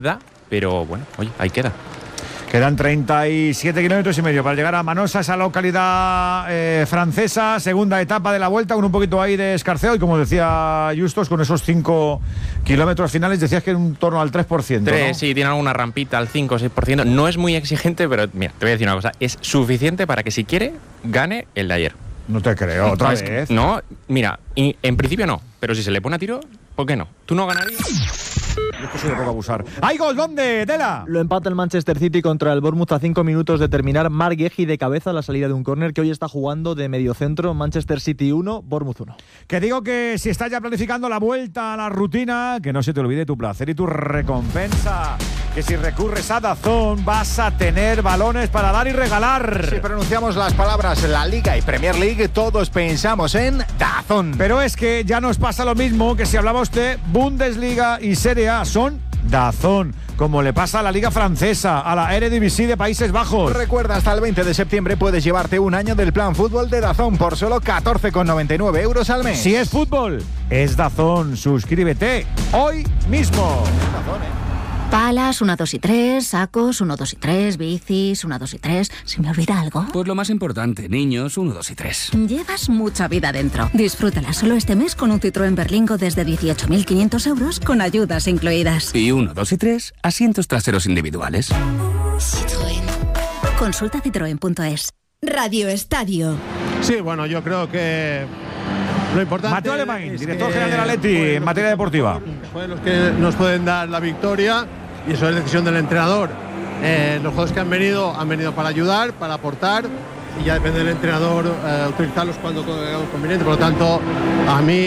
pero bueno, oye, ahí queda. Quedan 37 kilómetros y medio para llegar a Manosa, esa localidad francesa, segunda etapa de la vuelta, con un poquito ahí de escarceo y como decía Justos, con esos 5 kilómetros finales, decías que en torno al 3%, 3, ¿no? sí, tiene alguna rampita al 5 o 6%, no es muy exigente, pero mira, te voy a decir una cosa, es suficiente para que si quiere, gane el de ayer. No te creo, otra vez. No, mira, en principio no, pero si se le pone a tiro, ¿por qué no? ¿Tú no ganarías? Esto se le puede abusar. ¡Hay gol! ¿Dónde? ¡Tela! Lo empata el Manchester City contra el Bournemouth a 5 minutos de terminar. Marc Guehi de cabeza a la salida de un córner que hoy está jugando de mediocentro. Manchester City 1, Bournemouth 1. Que digo que si estás ya planificando la vuelta a la rutina, que no se te olvide tu placer y tu recompensa. Que si recurres a DAZN vas a tener balones para dar y regalar. Si pronunciamos las palabras La Liga y Premier League, todos pensamos en DAZN. Pero es que ya nos pasa lo mismo que si hablaba usted Bundesliga y Serie A, son DAZN, como le pasa a la Liga Francesa, a la Eredivisie de Países Bajos. Recuerda, hasta el 20 de septiembre puedes llevarte un año del plan fútbol de DAZN por solo 14,99 euros al mes. Si es fútbol, es DAZN. Suscríbete hoy mismo. Palas, 1, 2 y 3, sacos, 1, 2 y 3, bicis, 1, 2 y 3. ¿Se me olvida algo? Pues lo más importante, niños, 1, 2 y 3. Llevas mucha vida dentro. Disfrútala solo este mes con un Citroën Berlingo desde 18.500 euros con ayudas incluidas. Y 1, 2 y 3, asientos traseros individuales. Citroën. Consulta citroen.es. Radio Estadio. Sí, bueno, yo creo que lo importante Mateo Alemán, es director general del Atleti en materia deportiva. Pues los que nos pueden dar la victoria y eso es decisión del entrenador. Los jugadores que han venido para ayudar, para aportar y ya depende del entrenador utilizarlos cuando hagamos conveniente. Por lo tanto, a mí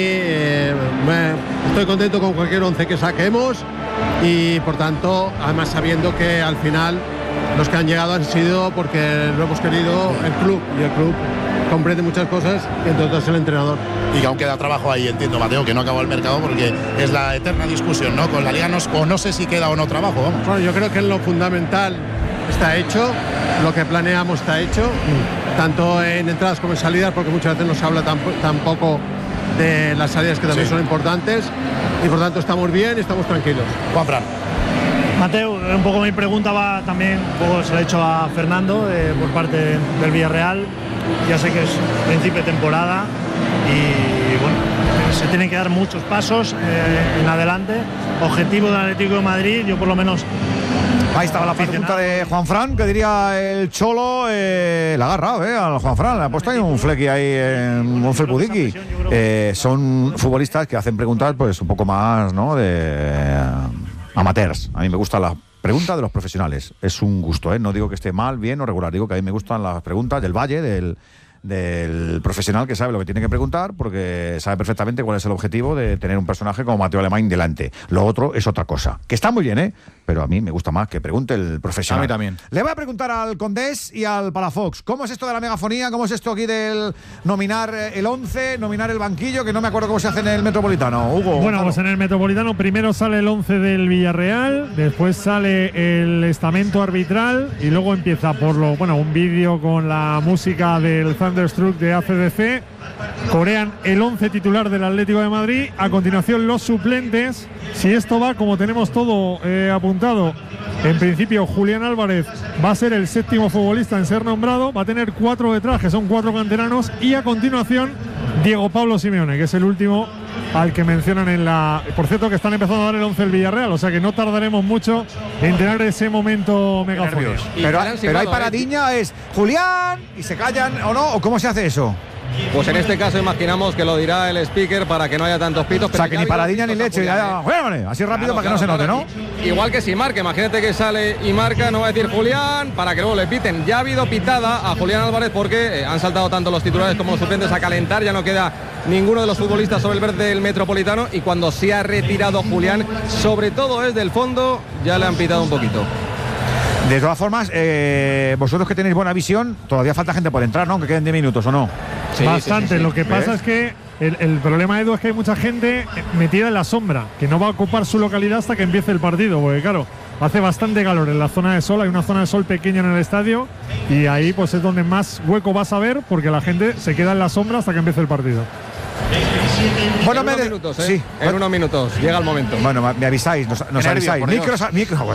estoy contento con cualquier 11 que saquemos y por tanto, además sabiendo que al final los que han llegado han sido porque lo hemos querido el club y el club comprende muchas cosas y entre otras el entrenador. Y que aún queda trabajo ahí, entiendo, Mateo, que no acabó el mercado porque es la eterna discusión, ¿no? Con la Liga no sé si queda o no trabajo, vamos. Bueno, yo creo que lo fundamental está hecho, lo que planeamos está hecho, tanto en entradas como en salidas, porque muchas veces no se habla tampoco de las salidas que también son importantes y por tanto estamos bien y estamos tranquilos. Juanfran. Mateo, un poco mi pregunta va también, un poco se la he hecho a Fernando por parte del Villarreal. Ya sé que es principio de temporada y bueno, se tienen que dar muchos pasos en adelante. Objetivo del Atlético de Madrid, yo por lo menos. Ahí estaba la pregunta de Juanfran, que diría el Cholo, le ha agarrado al Juanfran, le ha puesto ahí un flequi ahí, un felpudiki. Son futbolistas que hacen preguntas pues un poco más, ¿no?, de amateurs. A mí me gusta la pregunta de los profesionales. Es un gusto, ¿eh? No digo que esté mal, bien o regular. Digo que a mí me gustan las preguntas del Valle, del profesional que sabe lo que tiene que preguntar porque sabe perfectamente cuál es el objetivo de tener un personaje como Mateo Alemán delante. Lo otro es otra cosa. Que está muy bien, ¿eh? Pero a mí me gusta más que pregunte el profesional. A mí también. Le voy a preguntar al Condés y al Palafox. ¿Cómo es esto de la megafonía? ¿Cómo es esto aquí del nominar el 11, nominar el banquillo? Que no me acuerdo cómo se hace en el Metropolitano. Hugo. Bueno, pues en el Metropolitano primero sale el 11 del Villarreal, después sale el estamento arbitral y luego empieza un vídeo con la música del Thunderstruck de ACDC. Corean el 11 titular del Atlético de Madrid. A continuación los suplentes. Si esto va como tenemos todo apuntado, en principio Julián Álvarez va a ser el 7º futbolista en ser nombrado. Va a tener 4 detrás, que son 4 canteranos. Y a continuación Diego Pablo Simeone, que es el último al que mencionan en la... Por cierto, que están empezando a dar el 11 del Villarreal, o sea que no tardaremos mucho en tener ese momento megafónico. Pero hay paradiña, es Julián, y se callan, ¿o no? ¿O cómo se hace eso? Pues en este caso imaginamos que lo dirá el speaker para que no haya tantos pitos. O sea, que ni paradiña ni leche, así rápido para que no se note, ¿no? Igual que si marca, imagínate que sale y marca, no va a decir Julián, para que luego le piten. Ya ha habido pitada a Julián Álvarez porque han saltado tanto los titulares como los suplentes a calentar, ya no queda ninguno de los futbolistas sobre el verde del Metropolitano y cuando se ha retirado Julián, sobre todo desde el fondo, ya le han pitado un poquito. De todas formas, vosotros que tenéis buena visión, todavía falta gente por entrar, ¿no? Que queden 10 minutos, ¿o no? Sí, bastante. Sí. Lo que pasa es que el problema, Edu, es que hay mucha gente metida en la sombra, que no va a ocupar su localidad hasta que empiece el partido, porque claro, hace bastante calor en la zona de sol, hay una zona de sol pequeña en el estadio y ahí pues es donde más hueco vas a ver porque la gente se queda en la sombra hasta que empiece el partido. Bueno, en unos minutos, sí. En unos minutos llega el momento. Bueno, me avisáis, nos avisáis. Micros,